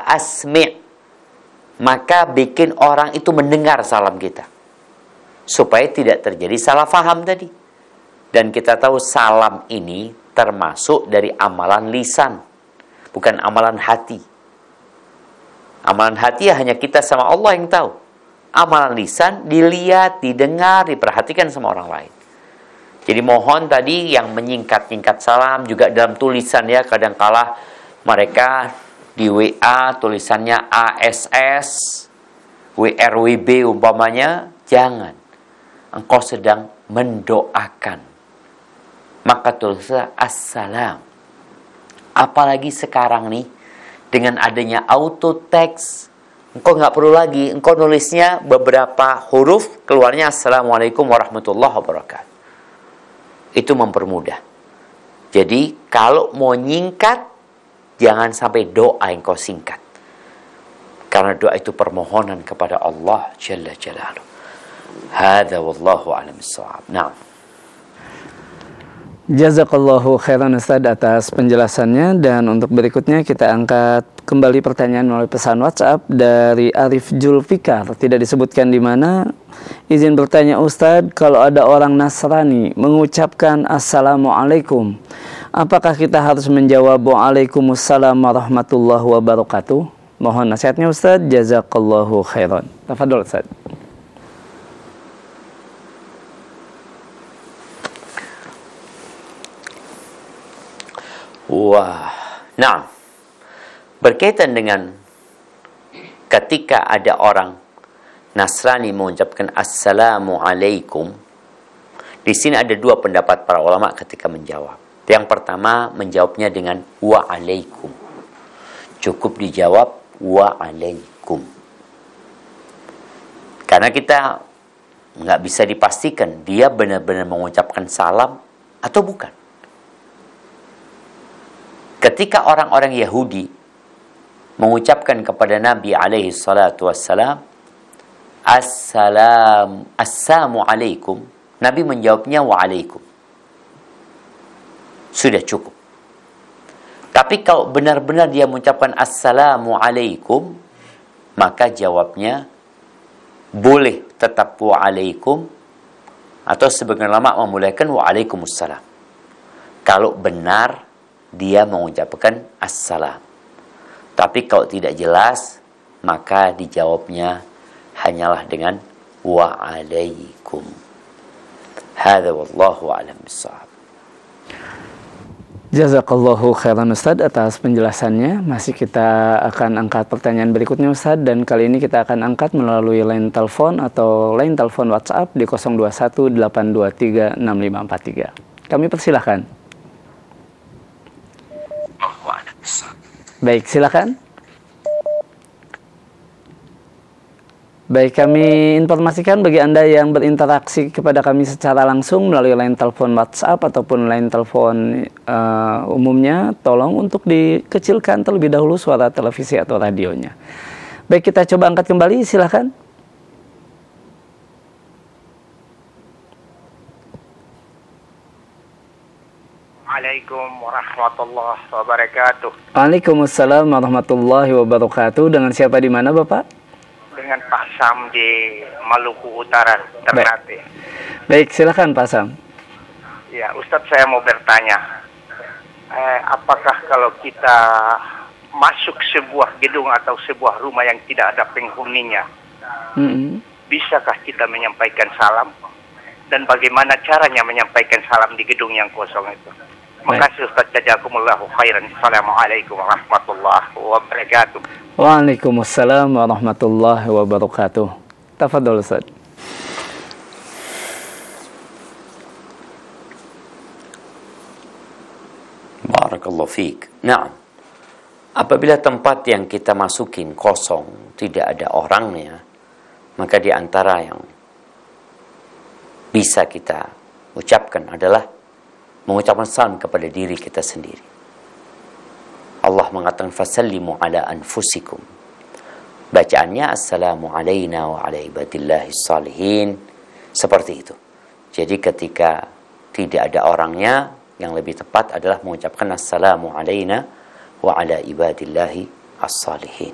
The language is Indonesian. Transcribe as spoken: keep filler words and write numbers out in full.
asmi', maka bikin orang itu mendengar salam kita, supaya tidak terjadi salah faham tadi. Dan kita tahu salam ini termasuk dari amalan lisan, bukan amalan hati. Amalan hati ya hanya kita sama Allah yang tahu. Amalan lisan dilihat, didengar, diperhatikan sama orang lain. Jadi mohon tadi yang menyingkat-nyingkat salam juga dalam tulisan ya, kadangkala mereka di W A tulisannya A S S, W R W B umpamanya, jangan. Engkau sedang mendoakan, maka tulislah assalam. Apalagi sekarang nih dengan adanya auto text, engkau nggak perlu lagi, engkau nulisnya beberapa huruf, keluarnya assalamualaikum warahmatullahi wabarakatuh. Itu mempermudah. Jadi kalau mau nyingkat, jangan sampai doa yang kau singkat, karena doa itu permohonan kepada Allah Jalla Jalaluh. Hadza wallahu a'lam bissawab. Naam. Jazakallahu khairan Ustaz atas penjelasannya. Dan untuk berikutnya kita angkat kembali pertanyaan melalui pesan WhatsApp dari Arif Julfikar. Tidak disebutkan di mana. Izin bertanya Ustaz, kalau ada orang Nasrani mengucapkan Assalamualaikum, apakah kita harus menjawab Waalaikumsalam warahmatullahi wabarakatuh? Mohon nasihatnya Ustaz. Jazakallahu khairan. Tafadhol Ustaz. Wah, nah, berkaitan dengan ketika ada orang Nasrani mengucapkan Assalamualaikum, di sini ada dua pendapat para ulama ketika menjawab. Yang pertama menjawabnya dengan Waalaikum. Cukup dijawab Waalaikum. Karena kita nggak bisa dipastikan dia benar-benar mengucapkan salam atau bukan. Ketika orang-orang Yahudi mengucapkan kepada Nabi alaihi salatu wassalam Assalam Assalamualaikum, Nabi menjawabnya Waalaikum. Sudah cukup. Tapi kalau benar-benar dia mengucapkan Assalamualaikum, maka jawabnya boleh tetap Waalaikum, atau sebagian ulama memulaikan Waalaikumsalam kalau benar dia mengucapkan assalam. Tapi kalau tidak jelas, maka dijawabnya hanyalah dengan wa'alaikum. Hadza wallahu a'lam bissawab. Jazakallahu khairan Ustaz atas penjelasannya. Masih kita akan angkat pertanyaan berikutnya Ustaz, dan kali ini kita akan angkat melalui line telepon atau line telepon WhatsApp di nol dua satu delapan dua tiga enam lima empat tiga. Kami persilahkan. Baik, silakan. Baik, kami informasikan bagi Anda yang berinteraksi kepada kami secara langsung melalui line telepon WhatsApp ataupun line telepon uh, umumnya, tolong untuk dikecilkan terlebih dahulu suara televisi atau radionya. Baik, kita coba angkat kembali, silakan. Assalamualaikum warahmatullahi wabarakatuh. Waalaikumsalam warahmatullahi wabarakatuh. Dengan siapa di mana Bapak? Dengan Pak Sam di Maluku Utara, Ternate. Baik, Baik silakan Pak Sam. Ya, Ustadz, saya mau bertanya, eh, apakah kalau kita masuk sebuah gedung atau sebuah rumah yang tidak ada penghuninya, mm-hmm. bisakah kita menyampaikan salam? Dan bagaimana caranya menyampaikan salam di gedung yang kosong itu? Makasih Ustaz, jazakumullahu khairan. Assalamualaikum warahmatullahi wabarakatuh. Waalaikumsalam warahmatullahi wabarakatuh. Tafadhol Ustaz. Barakallahu fiik. Nah, apabila tempat yang kita masukin kosong, tidak ada orangnya, maka di antara yang bisa kita ucapkan adalah mengucapkan salam kepada diri kita sendiri. Allah mengatakan fasallimu ala anfusikum. Bacaannya assalamu alayna wa ala ibadillahis salihin. Seperti itu. Jadi ketika tidak ada orangnya, yang lebih tepat adalah mengucapkan assalamu alayna wa ala ibadillahi as-salihin.